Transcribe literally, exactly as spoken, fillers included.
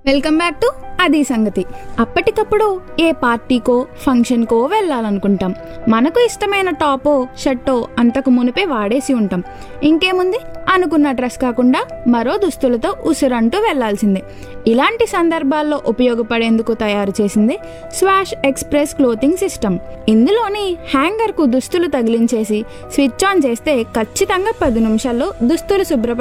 Welcome back to అది సంగతి. అప్పటికప్పుడు ఏ పార్టీకో ఫంక్షన్కో వెళ్ళాలనుకుంటాం. మనకు ఇష్టమైన టాపో షర్టో అంతకు మునిపే వాడేసి ఉంటాం. ఇంకేముంది, అనుకున్న డ్రెస్ కాకుండా మరో దుస్తులతో ఉసురంటూ వెళ్లాల్సిందే. ఇలాంటి సందర్భాల్లో ఉపయోగపడేందుకు తయారు చేసింది స్వాష్ ఎక్స్ప్రెస్ క్లోతింగ్ సిస్టమ్. ఇందులోని హ్యాంగర్కు దుస్తులు తగిలించేసి స్విచ్ ఆన్ చేస్తే ఖచ్చితంగా పది నిమిషాల్లో దుస్తులు శుభ్ర